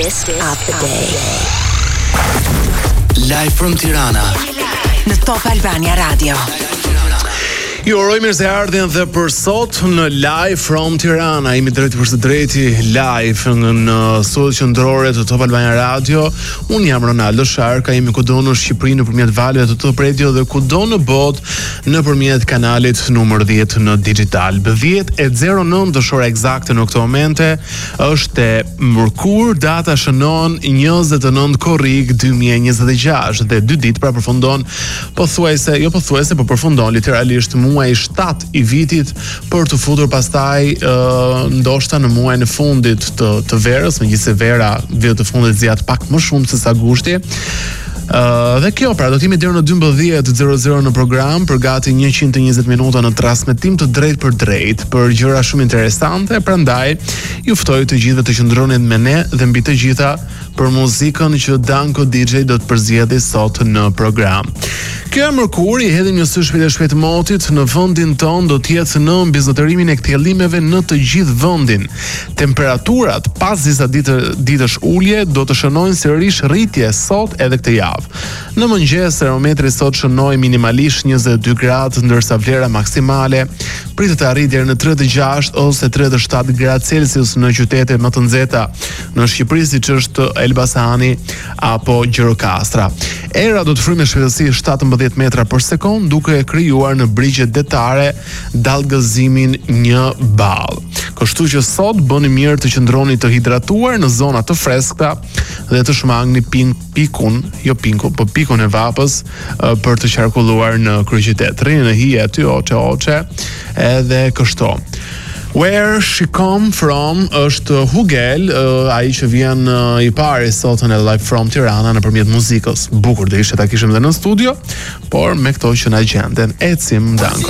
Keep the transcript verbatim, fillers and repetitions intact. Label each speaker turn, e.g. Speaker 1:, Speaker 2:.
Speaker 1: of the day.
Speaker 2: Live from Tirana
Speaker 1: Në Top Albania Radio.
Speaker 3: Ju uroj mirëseardhjen dhe për sot në Live from Tirana. Jemi drejt për së drejti live në studion qendrore të Top Albania Radio. Unë jam Ronaldo Sharka, jemi kudo në Shqipëri nëpërmjet valëve të Top Radio dhe kudo në botë nëpërmjet kanalit numër dhjetë në digital. dhjetë e zero nëntë dëshora eksakte në këtë momente është e mërkur, data shënon njëzet e nëntë korrik dy mijë e njëzet e gjashtë dhe dy ditë pra përfundon pothuajse, jo pothuajse, por përfundon literalisht muaji shtatë i vitit për të futur pastaj uh, ndoshta në muajin e fundit të, të verës, megjithëse vera vjet të fundit zgjat pak më shumë se sa gushti. Uh, dhe kjo pra do t'jemi deri në dymbëdhjetë e orës në program për gati njëqind e njëzet minuta në transmetim të drejt për drejt për gjëra shumë interesante, prandaj ju ftoj të gjithëve të qëndroni me ne dhe mbi të gjitha për muzikën që Danko D J do të përzjedhë sot në program. Kjo e mërkur i hedhim një sy shpejt e shpejt motit në vendin ton do të jetë në mbi zotërimin e kthjellimeve në të gjithë vendin. Temperaturat pas disa ditë ditësh ulje do të shënojnë sërish rritje sot edhe këtë javë. Në mëngjes termometri sot shënoi minimalisht njëzet e dy gradë, ndërsa vlera maksimale pritet të arrijë deri në tridhjetë e gjashtë ose tridhjetë e shtatë gradë Celsius në qytete më të nxehta në Shqipëri, siç është Elbasani apo Gjirokastra. Era do të fryjë me shpejtësi shtatëmbëdhjetë metra për sekond, duke e krijuar në brigjet detare dallgëzimin një ball. Kështu që sot bëni mirë të qëndroni të hidratuar në zona të freskëta dhe të shmangni pin, pikun, jo pinkun, po pikun e vapës uh, për të qarkulluar në kryeqytet. Rrini në hije aty oçe oçe edhe kështu. Where She Come From është Hugel, uh, ai që vjen uh, i pari sot në Live from Tirana nëpërmjet muzikës. Bukur do ishte ta kishim edhe në studio, por me këto që na gjenden, ecim Danko.